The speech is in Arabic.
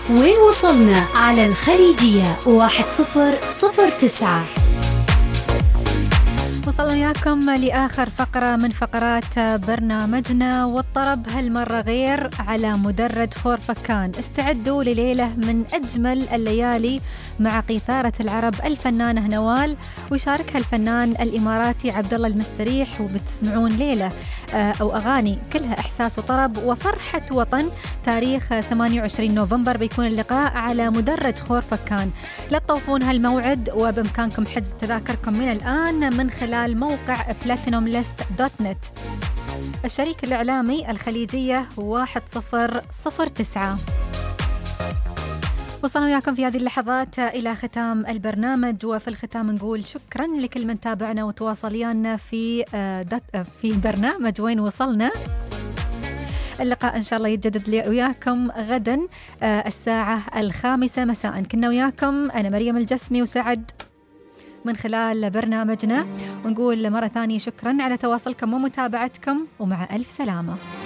وين وصلنا على الخليجية 1009. وصلنا وياكم لآخر فقرة من فقرات برنامجنا، والطرب هالمرة غير على مدرج خورفكان. استعدوا لليلة من أجمل الليالي مع قيثارة العرب الفنانة نوال، ويشاركها الفنان الإماراتي عبد الله المستريح، وبتسمعون ليلة أو أغاني كلها إحساس وطرب وفرحة وطن. تاريخ 28 نوفمبر بيكون اللقاء على مدرج خورفكان. لا تطوفون هالموعد، وبإمكانكم حجز تذاكركم من الآن من خلال موقع platinumlist.net. الشريك الإعلامي الخليجية 1009. وصلنا وياكم في هذه اللحظات إلى ختام البرنامج، وفي الختام نقول شكرا لكل من تابعنا وتواصل ويانا في برنامج وين وصلنا. اللقاء إن شاء الله يتجدد لي وياكم غدا الساعة 5 مساء. كنا وياكم أنا مريم الجسمي وسعد من خلال برنامجنا، ونقول مرة ثانية شكرا على تواصلكم ومتابعتكم، ومع ألف سلامة.